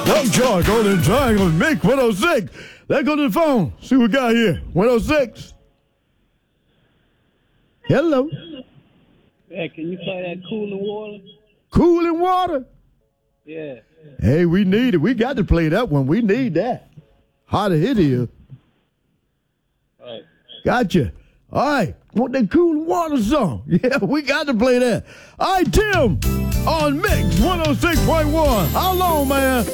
Young Joy, Golden Triangle, Mick 106. Let's go to the phone. See what we got here. 106. Hello. Yeah, can you play that Cooling Water? Cooling Water? Yeah. Hey, we need it. We got to play that one. We need that. Hot hit here. All right. Gotcha. All right. Want that Cooling Water song? Yeah, we got to play that. All right, Tim on Mix 106.1. How long, man?